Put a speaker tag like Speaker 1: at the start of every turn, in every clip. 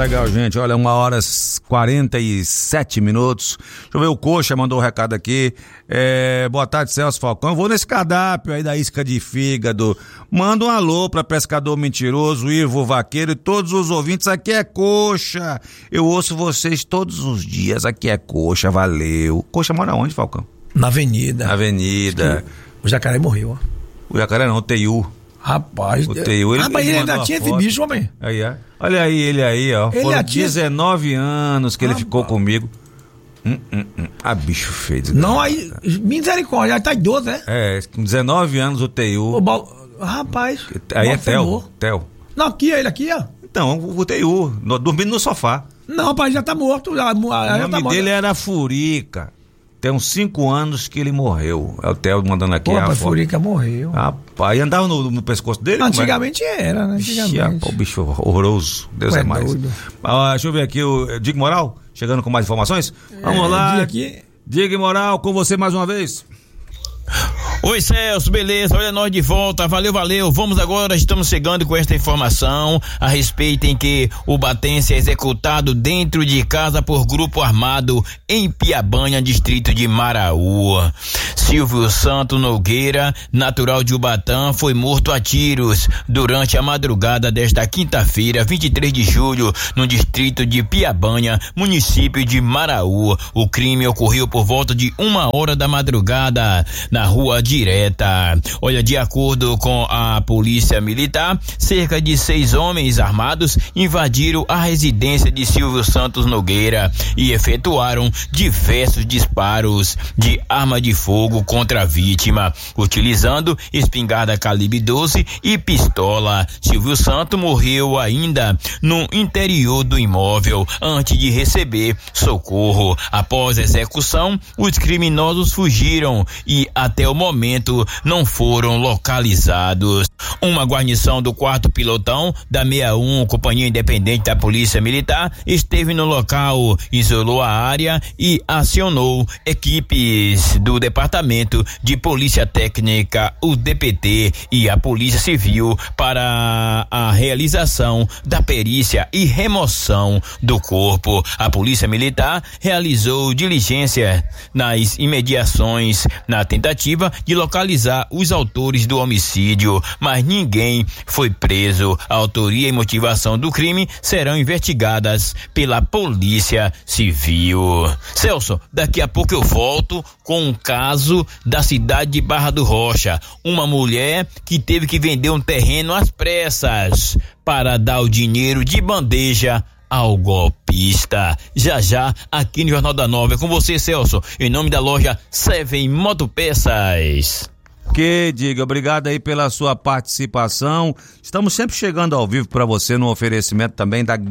Speaker 1: legal, gente. Olha, 1h47. Deixa eu ver, o Coxa mandou um recado aqui. Boa tarde, Celso Falcão. Eu vou nesse cardápio aí da isca de fígado. Manda um alô pra Pescador Mentiroso, Ivo Vaqueiro e todos os ouvintes. Aqui é Coxa. Eu ouço vocês todos os dias. Aqui é Coxa, valeu. Coxa mora onde, Falcão?
Speaker 2: Na Avenida.
Speaker 1: O
Speaker 2: jacaré morreu, ó.
Speaker 1: O jacaré não, o Teiu.
Speaker 2: Rapaz,
Speaker 1: o Teiu,
Speaker 2: ele ainda tinha esse bicho, homem.
Speaker 1: Aí, ó. Olha aí, ele aí, ó. Foram 19 anos que ele ficou comigo. Bicho feio.
Speaker 2: Não, aí, misericórdia, aí tá idoso, né?
Speaker 1: Com 19 anos o Teiu.
Speaker 2: Rapaz.
Speaker 1: Aí é Theo.
Speaker 2: Não, aqui, ele aqui, ó.
Speaker 1: Então, o Teiu, dormindo no sofá.
Speaker 2: Não, rapaz, já tá morto.
Speaker 1: O nome dele era Furica. Tem uns 5 anos que ele morreu. É o Theo mandando aqui.
Speaker 2: Rapaz, Furica morreu.
Speaker 1: Rapaz, andava no pescoço dele?
Speaker 2: Antigamente era, né?
Speaker 1: O bicho horroroso. Deus é mais. Deixa eu ver aqui o Diego Moral, chegando com mais informações. Vamos lá. Diego Moral, com você mais uma vez.
Speaker 3: Oi, Celso, beleza? Olha nós de volta, valeu. Vamos agora, estamos chegando com esta informação a respeito em que o batense é executado dentro de casa por grupo armado em Piabanha, distrito de Maraú. Silvio Santo Nogueira, natural de Ubatã, foi morto a tiros durante a madrugada desta quinta-feira, 23 de julho, no distrito de Piabanha, município de Maraú. O crime ocorreu por volta de 1h da madrugada, na Rua Direta. Olha, de acordo com a polícia militar, cerca de 6 homens armados invadiram a residência de Silvio Santos Nogueira e efetuaram diversos disparos de arma de fogo contra a vítima, utilizando espingarda calibre 12 e pistola. Silvio Santos morreu ainda no interior do imóvel antes de receber socorro. Após a execução, os criminosos fugiram e até o momento não foram localizados. Uma guarnição do 4º Pilotão da 61, Companhia Independente da Polícia Militar, esteve no local, isolou a área e acionou equipes do Departamento de Polícia Técnica, o DPT, e a Polícia Civil para a realização da perícia e remoção do corpo. A Polícia Militar realizou diligência nas imediações na tentativa de localizar os autores do homicídio, mas ninguém foi preso. A autoria e motivação do crime serão investigadas pela Polícia Civil. Celso, daqui a pouco eu volto com um caso da cidade de Barra do Rocha. Uma mulher que teve que vender um terreno às pressas para dar o dinheiro de bandeja ao golpista. Já aqui no Jornal da Nova é com você, Celso, em nome da loja Seven Motopeças.
Speaker 1: Que diga, obrigado aí pela sua participação. Estamos sempre chegando ao vivo para você no oferecimento também da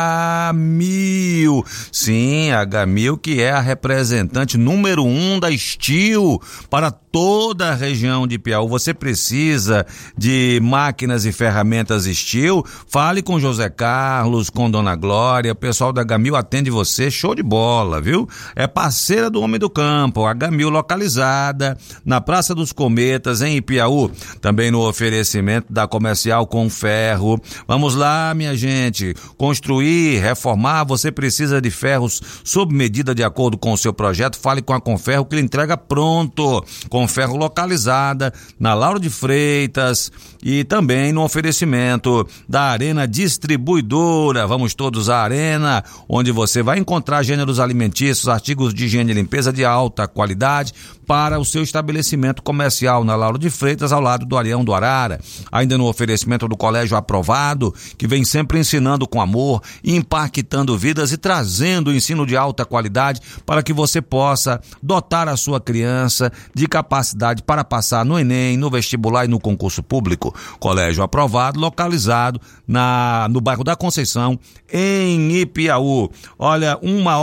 Speaker 1: Gamil. Sim, a Gamil, que é a representante número 1 da Steel para toda a região de Piauí. Você precisa de máquinas e ferramentas Steel? Fale com José Carlos, com Dona Glória. O pessoal da Gamil atende você, show de bola, viu? É parceira do Homem do Campo. A Gamil, localizada na Praça dos Cometas, em Ipiaú, também no oferecimento da Comercial com Ferro. Vamos lá, minha gente, construir, reformar, você precisa de ferros sob medida de acordo com o seu projeto. Fale com a Conferro que ele entrega pronto. Conferro localizada na Lauro de Freitas e também no oferecimento da Arena Distribuidora. Vamos todos à Arena, onde você vai encontrar gêneros alimentícios, artigos de higiene e limpeza de alta qualidade para o seu estabelecimento comercial na Lauro de Freitas, ao lado do Areião do Arara. Ainda no oferecimento do Colégio Aprovado, que vem sempre ensinando com amor, impactando vidas e trazendo o ensino de alta qualidade para que você possa dotar a sua criança de capacidade para passar no Enem, no vestibular e no concurso público. Colégio Aprovado, localizado no bairro da Conceição, em Ipiaú. Olha,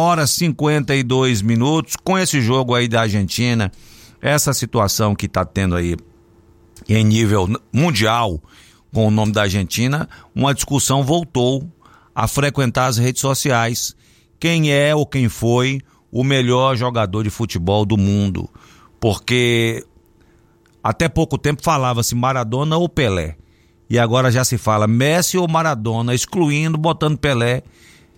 Speaker 1: 1h52 com esse jogo aí da Argentina, essa situação que está tendo aí em nível mundial com o nome da Argentina, uma discussão voltou a frequentar as redes sociais. Quem é ou quem foi o melhor jogador de futebol do mundo? Porque até pouco tempo falava-se Maradona ou Pelé. E agora já se fala Messi ou Maradona, excluindo, botando Pelé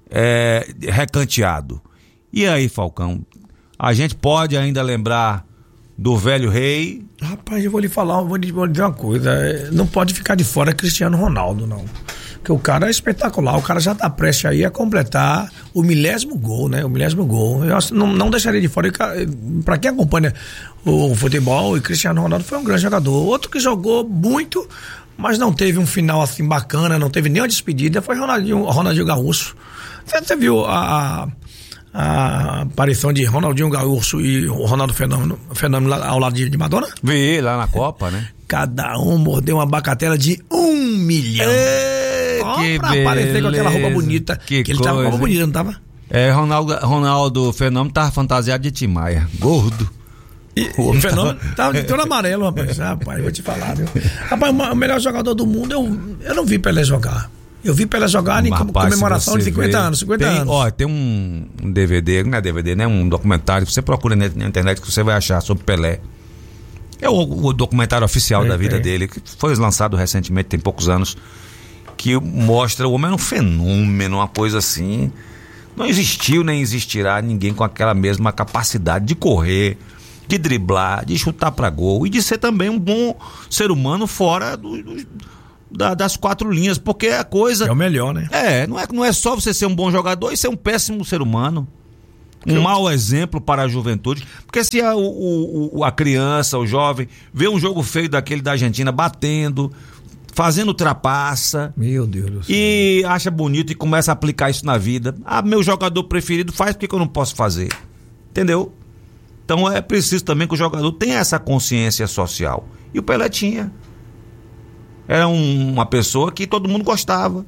Speaker 1: recanteado. E aí, Falcão, a gente pode ainda lembrar do velho rei?
Speaker 2: Rapaz, eu vou lhe dizer uma coisa, não pode ficar de fora Cristiano Ronaldo, não. Porque o cara é espetacular, o cara já tá prestes aí a completar o 1000º gol, né? O 1000º gol. Eu não deixaria de fora. Pra quem acompanha o futebol, o Cristiano Ronaldo foi um grande jogador. Outro que jogou muito, mas não teve um final assim bacana, não teve nenhuma despedida, foi Ronaldinho Gaúcho. Você viu a aparição de Ronaldinho Gaúcho e o Ronaldo Fenômeno lá ao lado de Madonna?
Speaker 1: Vi lá na Copa, né?
Speaker 2: Cada um mordeu uma bacatela de 1 milhão.
Speaker 1: Pra
Speaker 2: aparecer com aquela roupa bonita.
Speaker 1: Que
Speaker 2: ele tava com roupa bonita, não tava?
Speaker 1: Ronaldo Fenômeno tava fantasiado de Tim Maia, gordo.
Speaker 2: E o Fenômeno tava de todo amarelo, rapaz. Rapaz, vou te falar, viu? Rapaz, o melhor jogador do mundo, eu não vi Pelé jogar. Eu vi Pelé jogar em comemoração de 50 anos.
Speaker 1: Tem um DVD, não é DVD, né? Um documentário, você procura na internet que você vai achar sobre Pelé. É o documentário oficial da vida dele, que foi lançado recentemente, tem poucos anos, que mostra o homem era um fenômeno, uma coisa assim. Não existiu nem existirá ninguém com aquela mesma capacidade de correr, de driblar, de chutar para gol e de ser também um bom ser humano fora das 4 linhas, porque a coisa...
Speaker 2: É o melhor, né?
Speaker 1: Não é só você ser um bom jogador e ser um péssimo ser humano. Um mau exemplo para a juventude. Porque se a criança, o jovem, vê um jogo feio daquele da Argentina batendo, fazendo trapaça,
Speaker 2: meu Deus do céu,
Speaker 1: e acha bonito e começa a aplicar isso na vida. Meu jogador preferido faz, por que eu não posso fazer? Entendeu? Então é preciso também que o jogador tenha essa consciência social. E o Pelé tinha. Era uma pessoa que todo mundo gostava.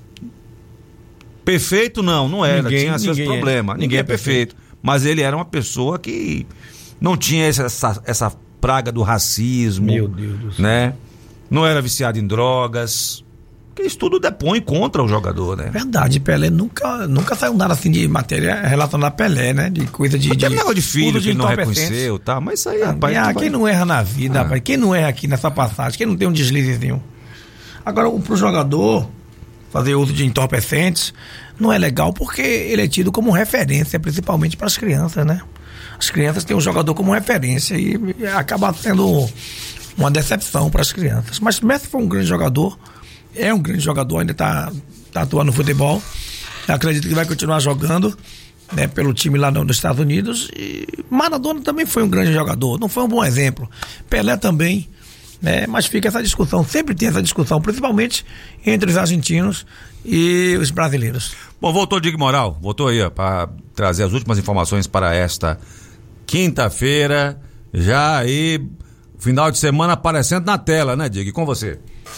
Speaker 1: Perfeito não era, tinha seus problemas. Ninguém é perfeito. Mas ele era uma pessoa que não tinha essa praga do racismo.
Speaker 2: Meu Deus do céu.
Speaker 1: Né? Não era viciado em drogas. Porque isso tudo depõe contra o jogador, né?
Speaker 2: Verdade, Pelé nunca saiu nada assim de matéria relacionada a Pelé, né? De coisa de...
Speaker 1: Tem negócio de filho que não reconheceu, tá? Mas isso aí, rapaz...
Speaker 2: Quem não erra na vida, rapaz? Quem não erra aqui nessa passagem? Quem não tem um deslizezinho? Agora, pro jogador fazer uso de entorpecentes não é legal porque ele é tido como referência, principalmente para as crianças, né? As crianças têm o jogador como referência e acaba sendo uma decepção para as crianças. Mas Messi foi um grande jogador, é um grande jogador, ainda tá atuando no futebol. Eu acredito que vai continuar jogando, né, pelo time lá nos Estados Unidos. E Maradona também foi um grande jogador, não foi um bom exemplo. Pelé também, né? Mas fica essa discussão, sempre tem essa discussão, principalmente entre os argentinos e os brasileiros.
Speaker 1: Bom, voltou Diego Moral, voltou aí para trazer as últimas informações para esta quinta-feira, já aí final de semana aparecendo na tela, né, Diego? E com você.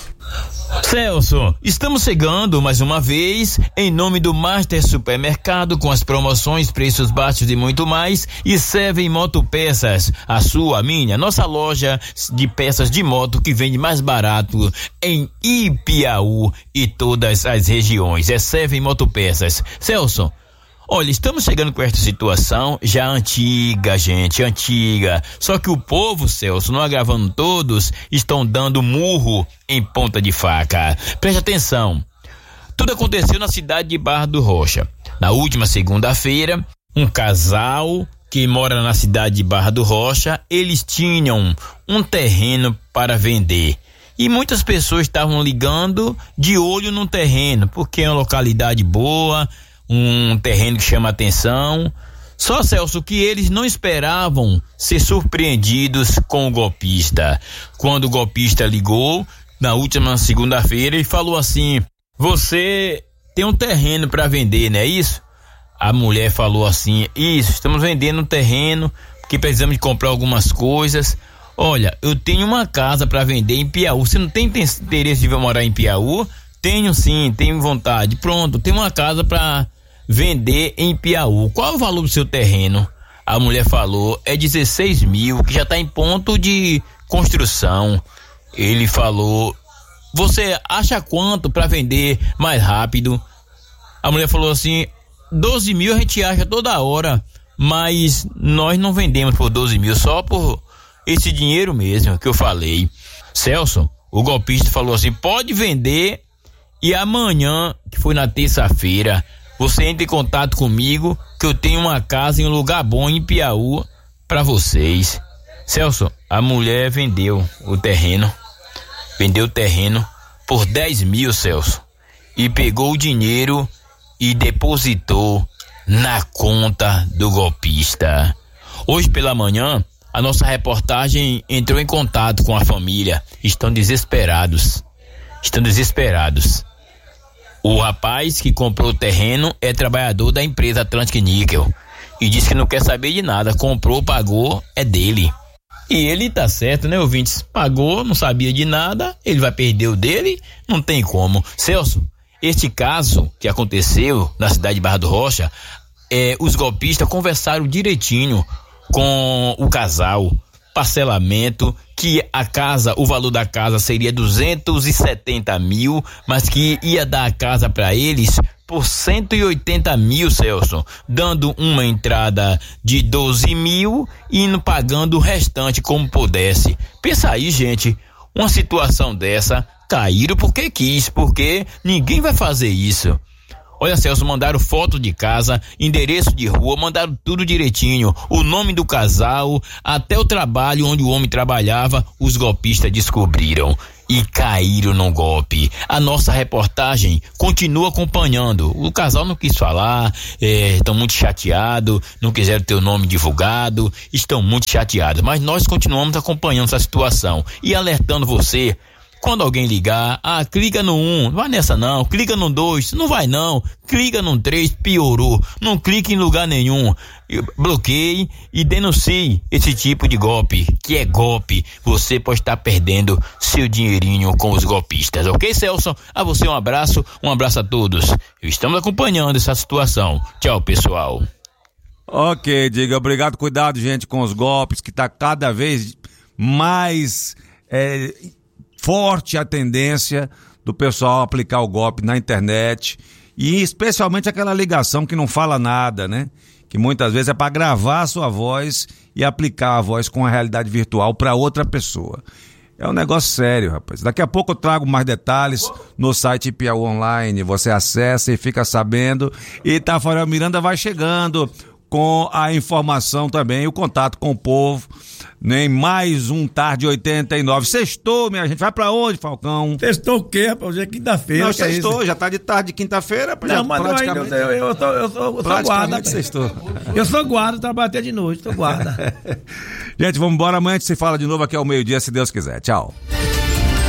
Speaker 3: Celso, estamos chegando mais uma vez em nome do Master Supermercado com as promoções, preços baixos e muito mais, e Seven Motopeças, a sua, minha, nossa loja de peças de moto que vende mais barato em Ipiaú e todas as regiões. É Seven Motopeças. Celso, olha, estamos chegando com esta situação já antiga, gente, antiga. Só que o povo, Celso, não agravando todos, estão dando murro em ponta de faca. Preste atenção. Tudo aconteceu na cidade de Barra do Rocha. Na última segunda-feira, um casal que mora na cidade de Barra do Rocha, eles tinham um terreno para vender. E muitas pessoas estavam ligando de olho no terreno, porque é uma localidade boa, um terreno que chama atenção. Só, Celso, que eles não esperavam ser surpreendidos com o golpista. Quando o golpista ligou na última segunda-feira e falou assim: você tem um terreno para vender, não é isso? A mulher falou assim: isso, estamos vendendo um terreno porque precisamos de comprar algumas coisas. Olha, eu tenho uma casa para vender em Piauí. Você não tem interesse de morar em Piauí? Tenho sim, tenho vontade. Pronto, tenho uma casa para vender em Piauí. Qual é o valor do seu terreno? A mulher falou: é 16 mil, que já está em ponto de construção. Ele falou: você acha quanto para vender mais rápido? A mulher falou assim: 12 mil a gente acha toda hora, mas nós não vendemos por 12 mil, só por esse dinheiro mesmo que eu falei. Celso, o golpista falou assim: pode vender e amanhã, que foi na terça-feira, você entre em contato comigo que eu tenho uma casa em um lugar bom em Piauí pra vocês. Celso, a mulher vendeu o terreno por 10 mil, Celso, e pegou o dinheiro e depositou na conta do golpista. Hoje pela manhã, a nossa reportagem entrou em contato com a família. Estão desesperados. O rapaz que comprou o terreno é trabalhador da empresa Atlantic Níquel e disse que não quer saber de nada. Comprou, pagou, é dele. E ele tá certo, né, ouvintes? Pagou, não sabia de nada, ele vai perder o dele? Não tem como. Celso, este caso que aconteceu na cidade de Barra do Rocha, os golpistas conversaram direitinho com o casal, parcelamento, que o valor da casa seria 270 mil, mas que ia dar a casa para eles por 180 mil, Celso, dando uma entrada de 12 mil e indo pagando o restante como pudesse. Pensa aí, gente, uma situação dessa, caíram porque quis, porque ninguém vai fazer isso. Olha, Celso, mandaram foto de casa, endereço de rua, mandaram tudo direitinho, o nome do casal, até o trabalho onde o homem trabalhava, os golpistas descobriram e caíram no golpe. A nossa reportagem continua acompanhando. O casal não quis falar, estão muito chateados, não quiseram ter o nome divulgado, estão muito chateados, mas nós continuamos acompanhando essa situação e alertando você. Quando alguém ligar, clica no 1, não vai nessa não, clica no 2, não vai não, clica no 3, piorou, não clique em lugar nenhum, bloqueie e denuncie esse tipo de golpe, que é golpe, você pode estar perdendo seu dinheirinho com os golpistas, ok, Celso? A você um abraço a todos, estamos acompanhando essa situação, tchau pessoal.
Speaker 1: Ok, Diga, obrigado, cuidado gente com os golpes, que tá cada vez mais forte a tendência do pessoal aplicar o golpe na internet e especialmente aquela ligação que não fala nada, né? Que muitas vezes é para gravar a sua voz e aplicar a voz com a realidade virtual para outra pessoa. É um negócio sério, rapaz. Daqui a pouco eu trago mais detalhes no site Piauí Online, você acessa e fica sabendo. E Tafarel Miranda vai chegando com a informação também, o contato com o povo, nem mais um Tarde 89. Sextou, minha gente. Vai pra onde, Falcão?
Speaker 2: Sextou o quê, rapaz? Hoje é quinta-feira.
Speaker 1: Não, sextou, já tá de tarde de quinta-feira.
Speaker 2: Não, mas praticamente... eu sou guarda.
Speaker 1: Sextou.
Speaker 2: Eu sou guarda, trabalho até de noite, sou guarda.
Speaker 1: Gente, vamos embora. Amanhã a gente se fala de novo aqui ao meio-dia, se Deus quiser. Tchau.